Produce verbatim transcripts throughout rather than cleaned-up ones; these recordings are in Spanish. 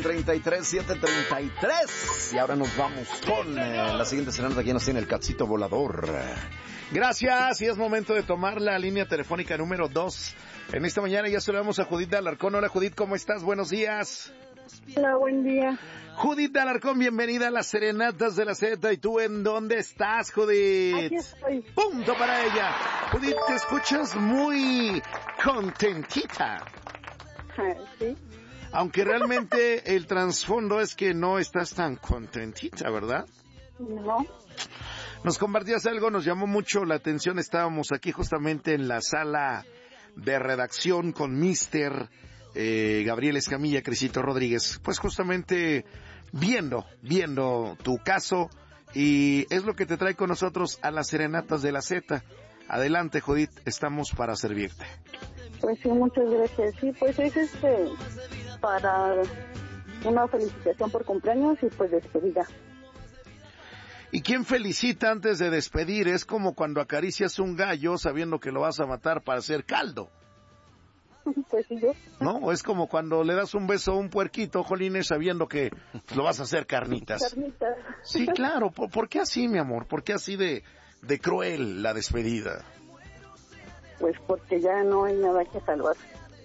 treinta y tres, siete treinta y tres. Y ahora nos vamos con eh, la siguiente serenata. Aquí nos tiene el Cachito Volador. Gracias, y es momento de tomar la línea telefónica número dos. En esta mañana ya saludamos a Judith de Alarcón. Hola Judith, ¿cómo estás? Buenos días. Hola, buen día. Judith de Alarcón, bienvenida a las Serenatas de la Z. ¿Y tú en dónde estás, Judith? Aquí estoy. Punto para ella. Judith, te escuchas muy contentita. Sí. Aunque realmente el trasfondo es que no estás tan contentita, ¿verdad? No. Nos compartías algo, nos llamó mucho la atención. Estábamos aquí justamente en la sala de redacción con mister Eh, Gabriel Escamilla, Crisito Rodríguez, pues justamente viendo, viendo tu caso, y es lo que te trae con nosotros a las Serenatas de la Z. Adelante, Judith, estamos para servirte. Pues sí, muchas gracias. Sí, pues es este, para una felicitación por cumpleaños y pues despedida. ¿Y quién felicita antes de despedir? Es como cuando acaricias un gallo sabiendo que lo vas a matar para hacer caldo. Pues sí, yo. ¿No? O es como cuando le das un beso a un puerquito, jolines, sabiendo que lo vas a hacer carnitas. Carnitas. Sí, claro. ¿Por, ¿por qué así, mi amor? ¿Por qué así de, de cruel la despedida? Pues porque ya no hay nada que salvar.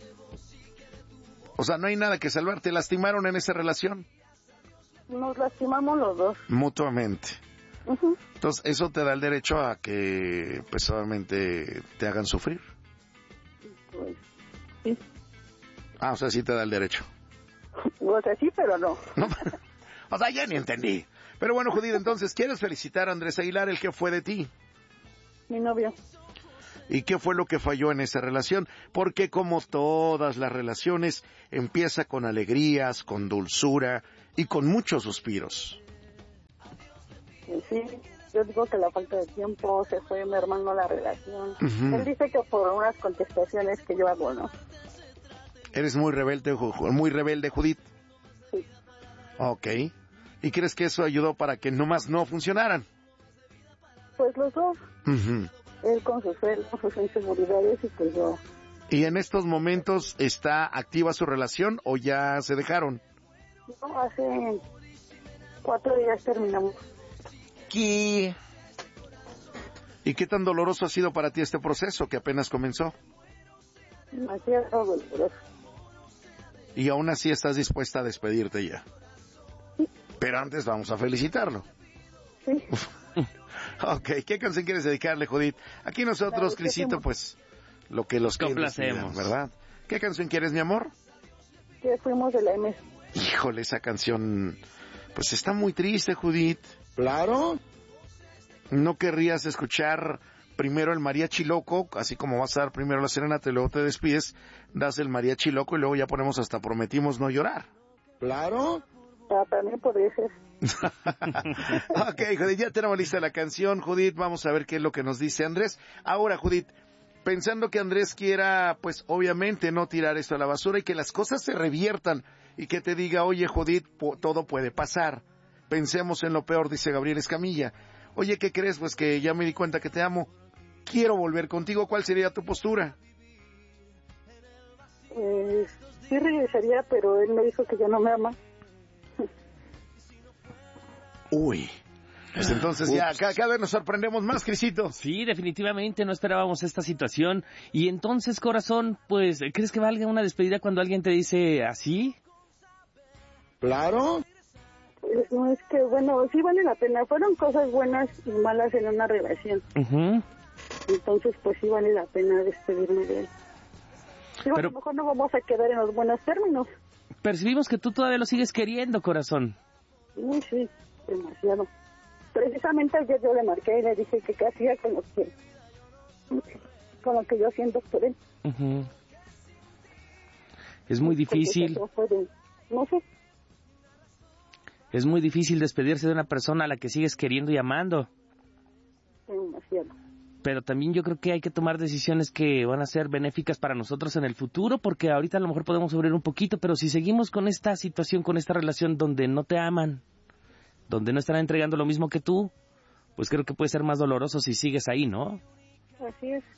O sea, no hay nada que salvar. ¿Te lastimaron en esa relación? Nos lastimamos los dos. Mutuamente. Uh-huh. Entonces, eso te da el derecho a que, pues, obviamente, te hagan sufrir. Pues sí. Ah, o sea, sí te da el derecho. O sea, sí, pero no. ¿No? O sea, ya ni entendí. Pero bueno, Judith, entonces, ¿quieres felicitar a Andrés Aguilar, el que fue de ti? Mi novio. ¿Y qué fue lo que falló en esa relación? Porque como todas las relaciones, empieza con alegrías, con dulzura y con muchos suspiros. Pues sí. Yo digo que la falta de tiempo se fue mermando la relación. Uh-huh. Él dice que por unas contestaciones que yo hago, ¿no? ¿Eres muy rebelde, muy rebelde, Judith? Sí. Ok. ¿Y crees que eso ayudó para que nomás no funcionaran? Pues los dos. Uh-huh. Él con sus celos, sus inseguridades y pues yo. ¿Y en estos momentos está activa su relación o ya se dejaron? No, hace cuatro días terminamos. ¿Qué? ¿Y qué tan doloroso ha sido para ti este proceso que apenas comenzó? Demasiado doloroso. Y aún así estás dispuesta a despedirte ya. Sí. Pero antes vamos a felicitarlo. Sí. Ok, ¿qué canción quieres dedicarle, Judith? Aquí nosotros, Crisito, pues, lo que los clientes pidan, ¿verdad? ¿Qué canción quieres, mi amor? Que fuimos de la M. Híjole, esa canción, pues está muy triste, Judith. Claro. ¿No querrías escuchar primero el mariachi loco, así como vas a dar primero la serenata y luego te despides, das el mariachi loco y luego ya ponemos hasta prometimos no llorar? Claro. Ah, también podría ser. Ok, Judith, ya tenemos lista la canción, Judith, vamos a ver qué es lo que nos dice Andrés. Ahora, Judith, pensando que Andrés quiera, pues obviamente no tirar esto a la basura y que las cosas se reviertan y que te diga, oye, Judith, po- todo puede pasar. Pensemos en lo peor, dice Gabriel Escamilla. Oye, ¿qué crees? Pues que ya me di cuenta que te amo. Quiero volver contigo. ¿Cuál sería tu postura? Eh, sí regresaría, pero él me dijo que ya no me ama. Uy. Pues entonces ya, cada, cada vez nos sorprendemos más, Crisito. Sí, definitivamente no esperábamos esta situación. Y entonces, corazón, pues, ¿crees que valga una despedida cuando alguien te dice así? Claro. Pues, no, es que, bueno, sí vale la pena. Fueron cosas buenas y malas en una relación. Uh-huh. Entonces, pues sí vale la pena despedirme de él. Digo, Pero- a lo mejor no vamos a quedar en los buenos términos. Percibimos que tú todavía lo sigues queriendo, corazón. Sí, sí, demasiado. Precisamente ayer yo le marqué y le dije que qué hacía con lo que, con lo que yo siento por él. Uh-huh. Es muy difícil, Porque eso fue de- no sé, es muy difícil despedirse de una persona a la que sigues queriendo y amando. demasiado. Pero también yo creo que hay que tomar decisiones que van a ser benéficas para nosotros en el futuro, porque ahorita a lo mejor podemos sufrir un poquito, pero si seguimos con esta situación, con esta relación donde no te aman, donde no están entregando lo mismo que tú, pues creo que puede ser más doloroso si sigues ahí, ¿no? Así es.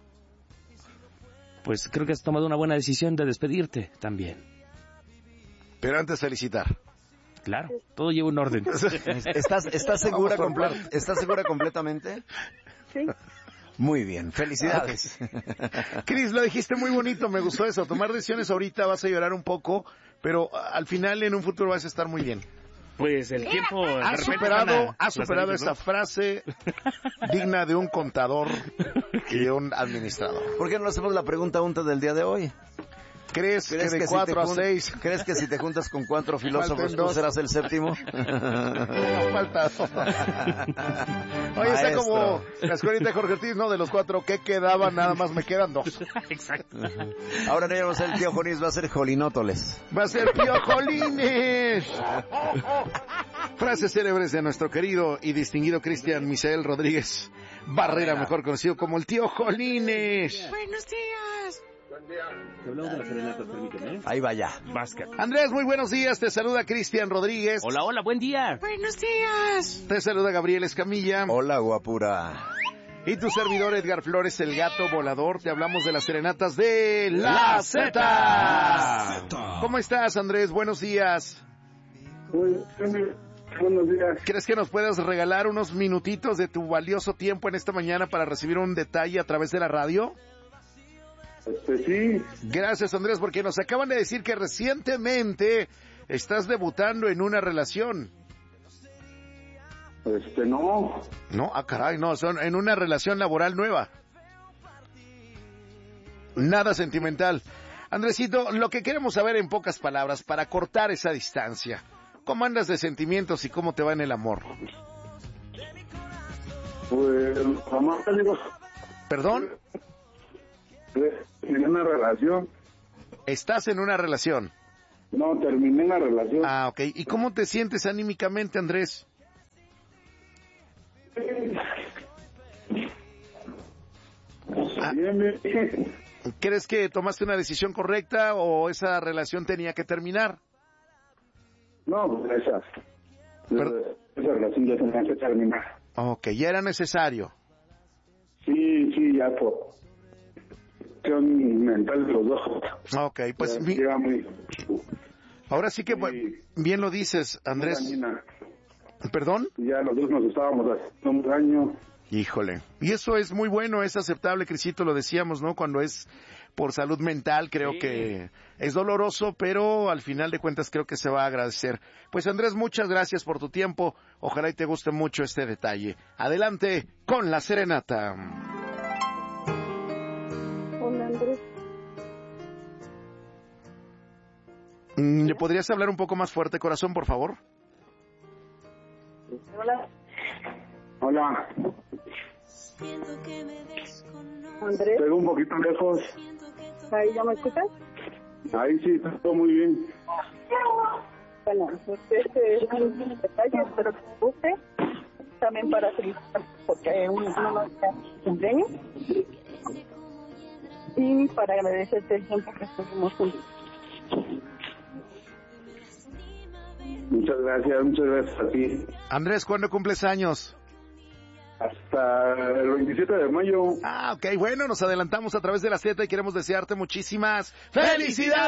Pues creo que has tomado una buena decisión de despedirte también. Pero antes felicitar. Claro, todo lleva un orden. ¿Estás, estás, segura, comple- ¿Estás segura completamente? Sí. Muy bien, felicidades. Cris, lo dijiste muy bonito, me gustó eso. Tomar decisiones ahorita vas a llorar un poco, pero al final en un futuro vas a estar muy bien. Pues el tiempo... Has superado, has superado esa frase digna de un contador y de un administrador. ¿Por qué no le hacemos la pregunta unta del día de hoy? ¿Crees, ¿Crees que de que cuatro si a jun- seis? ¿Crees que si te juntas con cuatro filósofos Falten tú dos. serás el séptimo? No, falta dos. Oye, está Maestro. como la escuelita de Jorge Ortiz, ¿no? De los cuatro que quedaban, nada más me quedan dos. Exacto. Ahora no va a ser el tío Jonís, va a ser Jolinótoles. Va a ser Tío Jolines. Frases célebres de nuestro querido y distinguido Cristian Misael Rodríguez Barrera, mejor conocido como el Tío Jolines. Buenos días. Ahí va ya. Vázquez. Andrés, muy buenos días. Te saluda Cristian Rodríguez. Hola, hola, buen día. Buenos días. Te saluda Gabriel Escamilla. Hola, guapura. Y tu servidor Edgar Flores, el gato volador. Te hablamos de las serenatas de La Z. ¿Cómo estás, Andrés? Buenos días. Buenos días. ¿Crees que nos puedas regalar unos minutitos de tu valioso tiempo en esta mañana para recibir un detalle a través de la radio? Este, sí, Gracias, Andrés, porque nos acaban de decir que recientemente estás debutando en una relación. este, no. No, ah, caray, no, son en una relación laboral nueva. Nada sentimental. Andresito, lo que queremos saber en pocas palabras, para cortar esa distancia. ¿Cómo andas de sentimientos y cómo te va en el amor? Pues, mamá, digo, ¿Perdón? terminé una relación. ¿Estás en una relación? No, terminé la relación. Ah, ok. ¿Y cómo te sientes anímicamente, Andrés? Ah. Bien, bien. ¿Crees que tomaste una decisión correcta o esa relación tenía que terminar? No, pues esas. Pero- Esa relación ya tenía que terminar. Ok, ya era necesario. Sí, sí, ya por cuestión mental de los dos. Ok, pues Ya, mi- ya muy, ahora sí que Sí. bu- bien lo dices, muy Andrés. dañina. ¿Perdón? Ya los dos nos estábamos haciendo un daño. Híjole. Y eso es muy bueno, es aceptable, Crisito, lo decíamos, ¿no? Cuando es por salud mental, creo Sí. que es doloroso, pero al final de cuentas creo que se va a agradecer. Pues Andrés, muchas gracias por tu tiempo. Ojalá y te guste mucho este detalle. Adelante con la serenata. Hola, Andrés. Mm, ¿Le podrías hablar un poco más fuerte, corazón, por favor? Hola, Hola, Andrés. pego un poquito lejos. ¿Ahí ya me escuchas? Ahí sí, está todo muy bien. Bueno, pues este es un detalle, espero que te guste. También para felicitar, porque uno no está cumpleaños. Y para agradecerte el tiempo que estuvimos juntos. Muchas gracias, muchas gracias a ti. Andrés, ¿cuándo cumples años? Hasta el veintisiete de mayo. Ah, ok, bueno, nos adelantamos a través de la Z y queremos desearte muchísimas felicidades.